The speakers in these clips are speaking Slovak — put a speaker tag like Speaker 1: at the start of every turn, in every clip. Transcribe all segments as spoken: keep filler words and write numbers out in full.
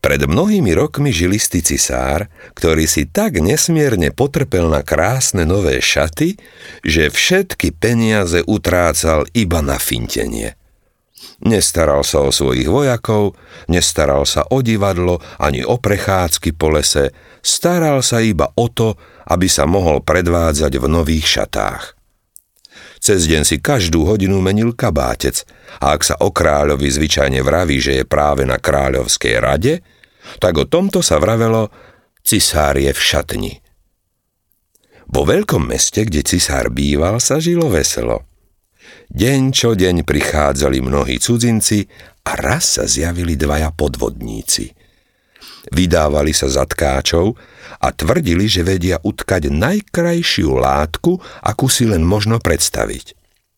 Speaker 1: Pred mnohými rokmi žil istý cisár, ktorý si tak nesmierne potrpel na krásne nové šaty, že všetky peniaze utrácal iba na fintenie. Nestaral sa o svojich vojakov, nestaral sa o divadlo ani o prechádzky po lese, staral sa iba o to, aby sa mohol predvádzať v nových šatách. Cez deň si každú hodinu menil kabátec a ak sa o kráľovi zvyčajne vraví, že je práve na kráľovskej rade, tak o tomto sa vravelo cisár je v šatni. Vo veľkom meste, kde cisár býval, sa žilo veselo. Deň čo deň prichádzali mnohí cudzinci a raz sa zjavili dvaja podvodníci. Vydávali sa za tkáčov a tvrdili, že vedia utkať najkrajšiu látku, akú si len možno predstaviť.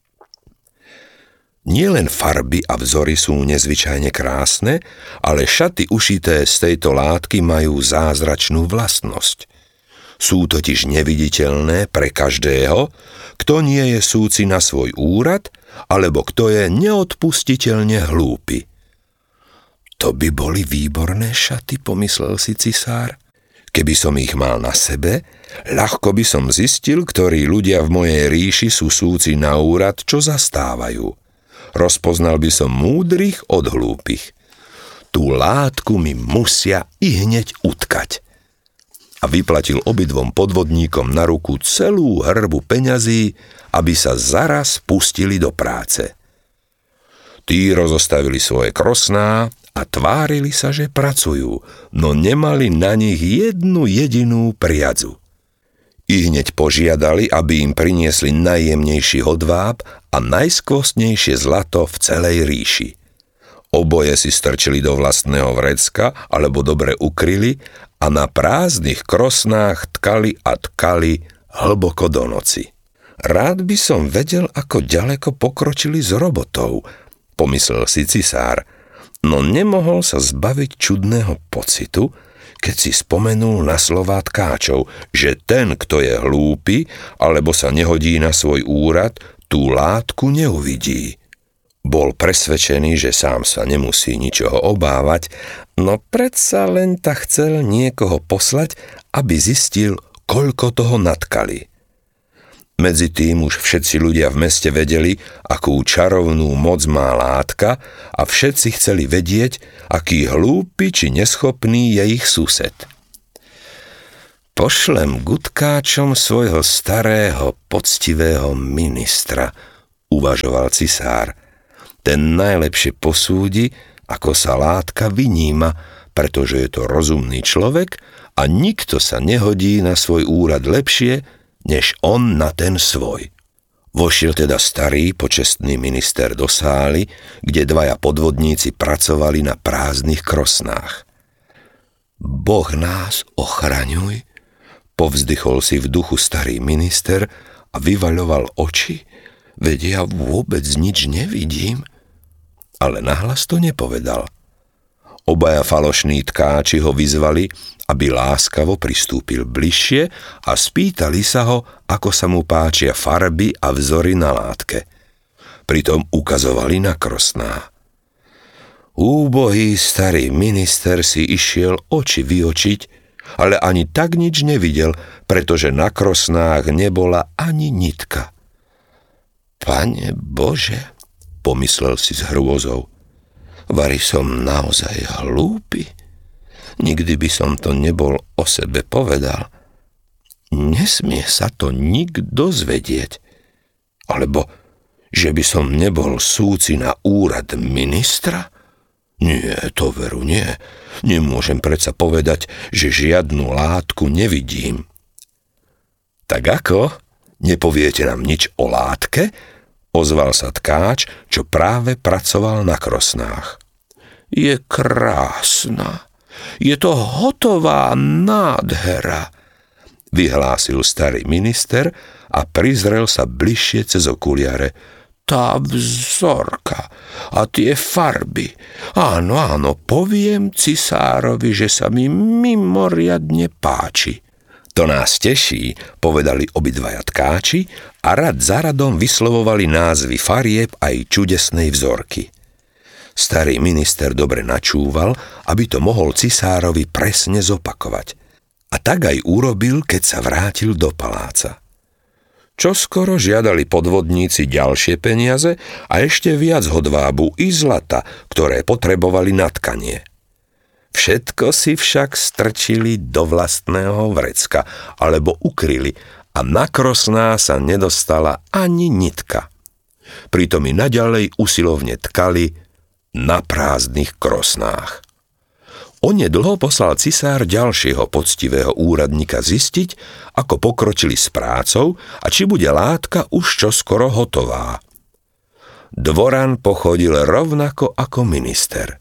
Speaker 1: Nielen farby a vzory sú nezvyčajne krásne, ale šaty ušité z tejto látky majú zázračnú vlastnosť. Sú totiž neviditeľné pre každého, kto nie je súci na svoj úrad, alebo kto je neodpustiteľne hlúpy. To by boli výborné šaty, pomyslel si cisár. Keby som ich mal na sebe, ľahko by som zistil, ktorí ľudia v mojej ríši sú súci na úrad, čo zastávajú. Rozpoznal by som múdrych od hlúpych. Tú látku mi musia i hneď utkať. A vyplatil obidvom podvodníkom na ruku celú hrbu peňazí, aby sa zaraz pustili do práce. Tí rozostavili svoje krosná a tvárili sa, že pracujú, no nemali na nich jednu jedinú priadzu. I hneď požiadali, aby im priniesli najjemnejší hodváb a najskvostnejšie zlato v celej ríši. Oboje si strčili do vlastného vrecka alebo dobre ukryli a na prázdnych krosnách tkali a tkali hlboko do noci. Rád by som vedel, ako ďaleko pokročili s robotou, pomyslel si cisár, no nemohol sa zbaviť čudného pocitu, keď si spomenul na slová tkáčov, že ten, kto je hlúpy alebo sa nehodí na svoj úrad, tú látku neuvidí. Bol presvedčený, že sám sa nemusí ničoho obávať, no predsa len tak chcel niekoho poslať, aby zistil, koľko toho natkali. Medzi tým už všetci ľudia v meste vedeli, akú čarovnú moc má látka a všetci chceli vedieť, aký hlúpy či neschopný je ich sused. Pošlem gutkáčom svojho starého, poctivého ministra, uvažoval cisár. Ten najlepšie posúdi, ako sa látka vyníma, pretože je to rozumný človek a nikto sa nehodí na svoj úrad lepšie, než on na ten svoj. Vošiel teda starý, počestný minister do sály, kde dvaja podvodníci pracovali na prázdnych krosnách. Boh nás ochraňuj, povzdychol si v duchu starý minister a vyvaľoval oči, veď ja vôbec nič nevidím. Ale nahlas to nepovedal. Obaja falošní tkáči ho vyzvali, aby láskavo pristúpil bližšie a spýtali sa ho, ako sa mu páčia farby a vzory na látke. Pritom ukazovali na krosná. Úbohý starý minister si išiel oči vyočiť, ale ani tak nič nevidel, pretože na krosnách nebola ani nitka. Pane Bože, pomyslel si s hrôzou, vari som naozaj hlúpy? Nikdy by som to nebol o sebe povedal. Nesmie sa to nikto dozvedieť. Alebo, že by som nebol súci na úrad ministra? Nie, to veru nie. Nemôžem predsa povedať, že žiadnu látku nevidím. Tak ako? Nepoviete nám nič o látke? Ozval sa tkáč, čo práve pracoval na krosnách. Je krásna. Je to hotová nádhera, vyhlásil starý minister a prizrel sa bližšie cez okuliare. Tá vzorka a tie farby. Áno, áno, poviem cisárovi, že sa mi mimoriadne páči. To nás teší, povedali obidvaja tkáči a rad za radom vyslovovali názvy farieb aj čudesnej vzorky. Starý minister dobre načúval, aby to mohol cisárovi presne zopakovať. A tak aj urobil, keď sa vrátil do paláca. Čoskoro žiadali podvodníci ďalšie peniaze a ešte viac hodvábu i zlata, ktoré potrebovali na tkanie. Všetko si však strčili do vlastného vrecka alebo ukryli a na krosná sa nedostala ani nitka. Pritom i naďalej usilovne tkali na prázdnych krosnách. Onedlho poslal cisár ďalšieho poctivého úradníka zistiť, ako pokročili s prácou a či bude látka už čoskoro hotová. Dvoran pochodil rovnako ako minister.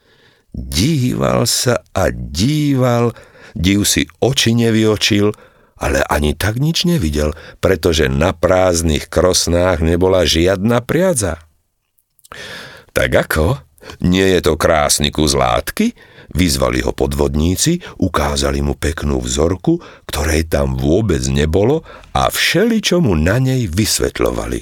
Speaker 1: Díval sa a díval, div si oči nevyočil, ale ani tak nič nevidel, pretože na prázdnych krosnách nebola žiadna priadza. Tak ako? Nie je to krásny kus látky? Vyzvali ho podvodníci, ukázali mu peknú vzorku, ktorej tam vôbec nebolo a všeličo mu na nej vysvetľovali.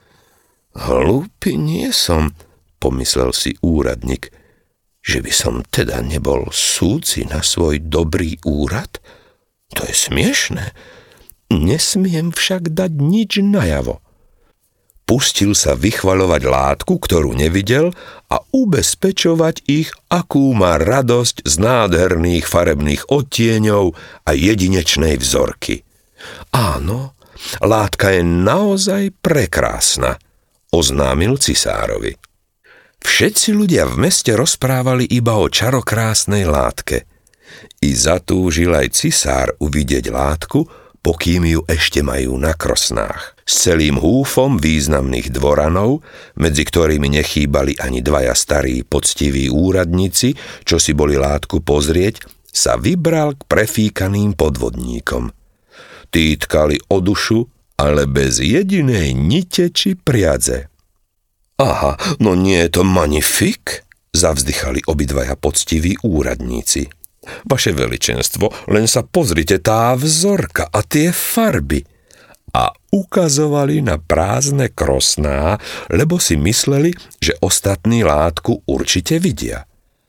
Speaker 1: Hlúpy nie som, pomyslel si úradník, že by som teda nebol súci na svoj dobrý úrad? To je smiešné. Nesmiem však dať nič najavo. Pustil sa vychvaľovať látku, ktorú nevidel, a ubezpečovať ich, akú má radosť z nádherných farebných odtieňov a jedinečnej vzorky. Áno, látka je naozaj prekrásna, oznámil cisárovi. Všetci ľudia v meste rozprávali iba o čarokrásnej látke. I zatúžil aj cisár uvidieť látku, pokým ju ešte majú na krosnách. S celým húfom významných dvoranov, medzi ktorými nechýbali ani dvaja starí poctiví úradníci, čo si boli látku pozrieť, sa vybral k prefíkaným podvodníkom. Tí tkali o dušu, ale bez jedinej nite či priadze. Aha, no nie je to magnifik? Zavzdychali obidvaja poctiví úradníci. Vaše veličenstvo, len sa pozrite, tá vzorka a tie farby. A ukazovali na prázdne krosná, lebo si mysleli, že ostatní látku určite vidia.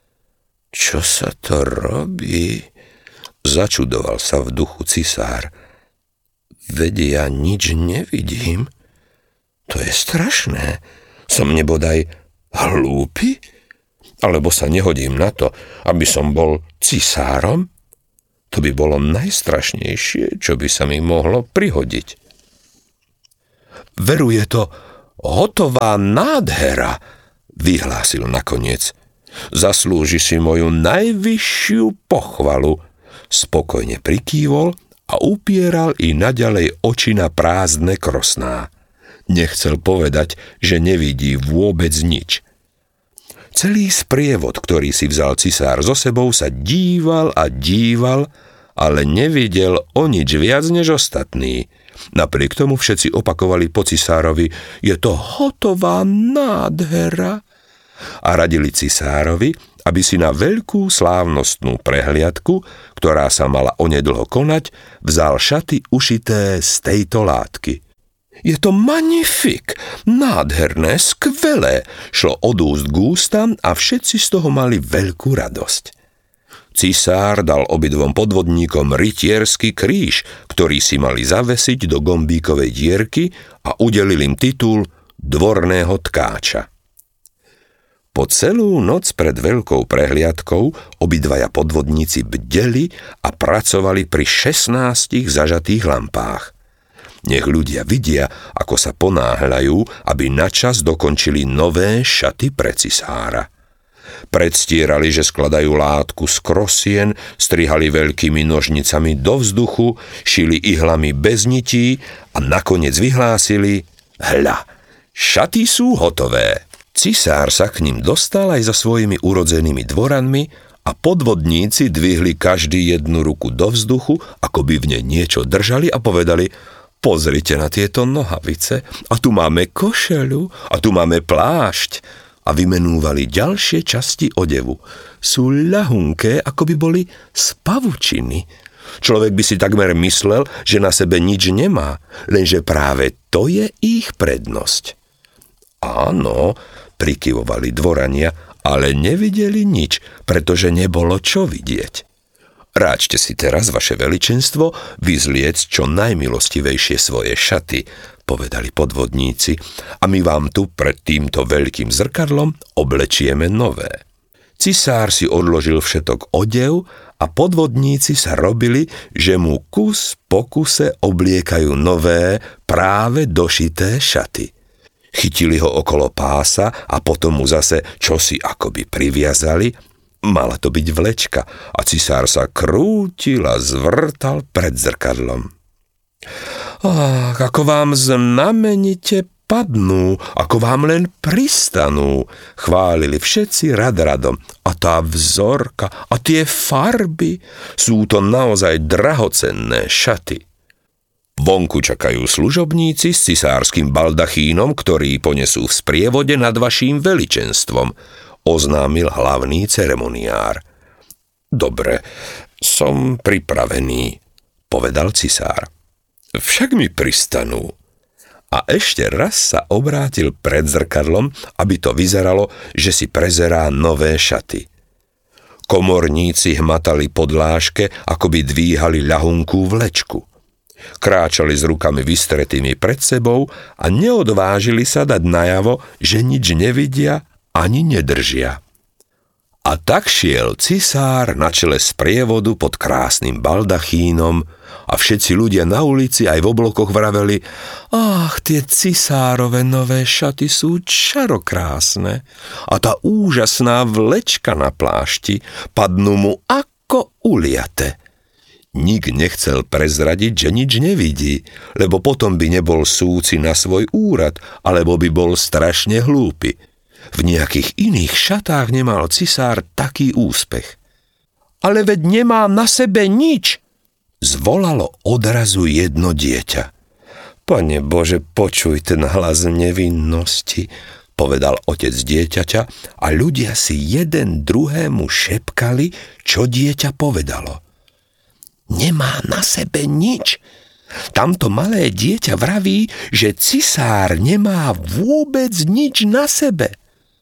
Speaker 1: Čo sa to robí? Začudoval sa v duchu cisár. Veď ja nič nevidím. To je strašné. Som nebodaj hlúpy? Alebo sa nehodím na to, aby som bol cisárom? To by bolo najstrašnejšie, čo by sa mi mohlo prihodiť. Veru, je to hotová nádhera, vyhlásil nakoniec. Zaslúži si moju najvyššiu pochvalu. Spokojne prikývol a upieral i naďalej oči na prázdne krosná. Nechcel povedať, že nevidí vôbec nič. Celý sprievod, ktorý si vzal cisár so sebou, sa díval a díval, ale nevidel o nič viac než ostatní. Napriek tomu všetci opakovali po cisárovi, je to hotová nádhera. A radili cisárovi, aby si na veľkú slávnostnú prehliadku, ktorá sa mala onedlho konať, vzal šaty ušité z tejto látky. Je to magnifik, nádherné, skvelé, šlo od úst k ústam a všetci z toho mali veľkú radosť. Cisár dal obidvom podvodníkom rytierský kríž, ktorý si mali zavesiť do gombíkovej dierky a udelil im titul dvorného tkáča. Po celú noc pred veľkou prehliadkou obidvaja podvodníci bdeli a pracovali pri šestnástich zažatých lampách. Nech ľudia vidia, ako sa ponáhľajú, aby načas dokončili nové šaty pre cisára. Predstierali, že skladajú látku z krosien, strihali veľkými nožnicami do vzduchu, šili ihlami bez nití a nakoniec vyhlásili: hľa, šaty sú hotové. Cisár sa k ním dostal aj so svojimi urodzenými dvoranmi a podvodníci dvihli každý jednu ruku do vzduchu, ako by v nej niečo držali a povedali: pozrite na tieto nohavice, a tu máme košeľu, a tu máme plášť. A vymenúvali ďalšie časti odevu. Sú ľahunké, ako by boli z pavučiny. Človek by si takmer myslel, že na sebe nič nemá, lenže práve to je ich prednosť. Áno, prikyvovali dvorania, ale nevideli nič, pretože nebolo čo vidieť. Ráčte si teraz, vaše veličenstvo, vyzliec čo najmilostivejšie svoje šaty, povedali podvodníci, a my vám tu pred týmto veľkým zrkadlom oblečieme nové. Cisár si odložil všetok odev a podvodníci sa robili, že mu kus po kuse obliekajú nové, práve došité šaty. Chytili ho okolo pása a potom mu zase čosi akoby priviazali. Mala to byť vlečka a cisár sa krútil a zvrtal pred zrkadlom. Ach, ako vám znamenite padnú, ako vám len pristanú, chválili všetci rad radom. A tá vzorka, a tie farby, sú to naozaj drahocenné šaty. Vonku čakajú služobníci s cisárskym baldachínom, ktorí ponesú v sprievode nad vaším veličenstvom, oznámil hlavný ceremoniár. Dobre, som pripravený, povedal cisár. Však mi pristanú. A ešte raz sa obrátil pred zrkadlom, aby to vyzeralo, že si prezerá nové šaty. Komorníci hmatali podláške, ako by dvíhali ľahunkú vlečku. Kráčali s rukami vystretými pred sebou a neodvážili sa dať najavo, že nič nevidia ani nedržia. A tak šiel cisár na čele sprievodu pod krásnym baldachínom a všetci ľudia na ulici aj v oblokoch vraveli: ach, tie cisárove nové šaty sú čarokrásne a tá úžasná vlečka na plášti padnú mu ako uliate. Nik nechcel prezradiť, že nič nevidí, lebo potom by nebol súci na svoj úrad, alebo by bol strašne hlúpy. V nejakých iných šatách nemal cisár taký úspech. Ale veď nemá na sebe nič, zvolalo odrazu jedno dieťa. Pane Bože, počuj ten hlas nevinnosti, povedal otec dieťaťa a ľudia si jeden druhému šepkali, čo dieťa povedalo. Nemá na sebe nič. Tamto malé dieťa vraví, že cisár nemá vôbec nič na sebe.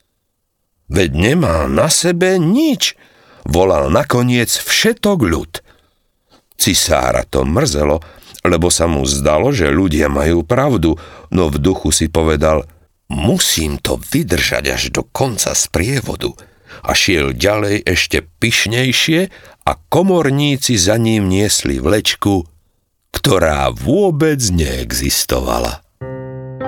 Speaker 1: Veď nemá na sebe nič, volal nakoniec všetok ľud. Cisára to mrzelo, lebo sa mu zdalo, že ľudia majú pravdu, no v duchu si povedal: musím to vydržať až do konca sprievodu. A šiel ďalej ešte pyšnejšie a komorníci za ním niesli vlečku, ktorá vôbec neexistovala.